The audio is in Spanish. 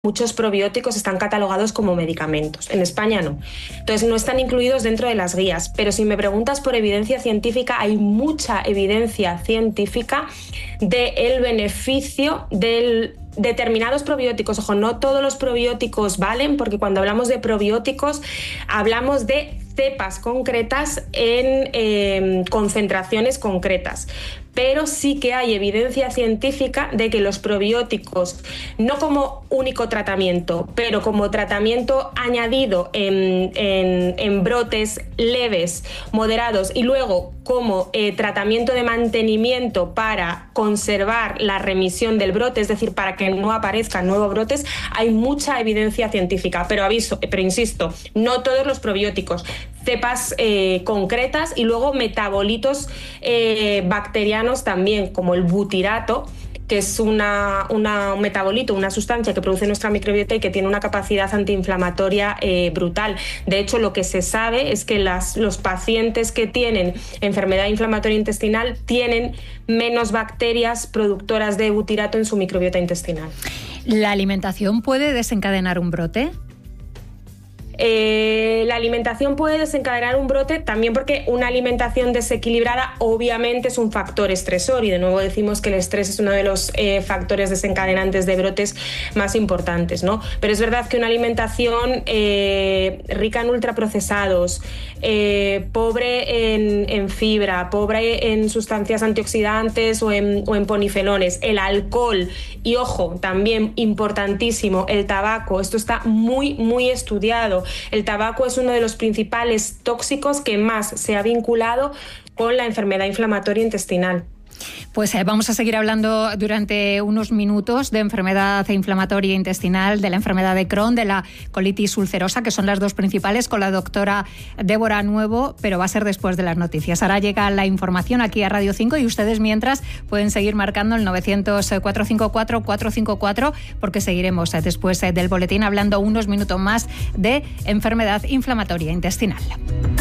muchos probióticos están catalogados como medicamentos. En España no. Entonces no están incluidos dentro de las guías. Pero si me preguntas por evidencia científica, hay mucha evidencia científica del beneficio de determinados probióticos. Ojo, no todos los probióticos valen, porque cuando hablamos de probióticos hablamos de cepas concretas en concentraciones concretas. Pero sí que hay evidencia científica de que los probióticos, no como único tratamiento, pero como tratamiento añadido en brotes leves, moderados, y luego como tratamiento de mantenimiento para conservar la remisión del brote, es decir, para que no aparezcan nuevos brotes, hay mucha evidencia científica. Pero insisto, no todos los probióticos, cepas concretas y luego metabolitos bacterianos también, como el butirato, que es un metabolito, una sustancia que produce nuestra microbiota y que tiene una capacidad antiinflamatoria brutal. De hecho, lo que se sabe es que los pacientes que tienen enfermedad inflamatoria intestinal tienen menos bacterias productoras de butirato en su microbiota intestinal. ¿La alimentación puede desencadenar un brote? La alimentación puede desencadenar un brote también, porque una alimentación desequilibrada obviamente es un factor estresor, y de nuevo decimos que el estrés es uno de los factores desencadenantes de brotes más importantes, ¿no? Pero es verdad que una alimentación rica en ultraprocesados, pobre en fibra, pobre en sustancias antioxidantes o en polifenoles, el alcohol y, ojo, también importantísimo, el tabaco. Esto está muy, muy estudiado. El tabaco es uno de los principales tóxicos que más se ha vinculado con la enfermedad inflamatoria intestinal. Pues vamos a seguir hablando durante unos minutos de enfermedad inflamatoria intestinal, de la enfermedad de Crohn, de la colitis ulcerosa, que son las dos principales, con la doctora Débora Nuevo, pero va a ser después de las noticias. Ahora llega la información aquí a Radio 5 y ustedes mientras pueden seguir marcando el 900-454-454, porque seguiremos después del boletín hablando unos minutos más de enfermedad inflamatoria intestinal.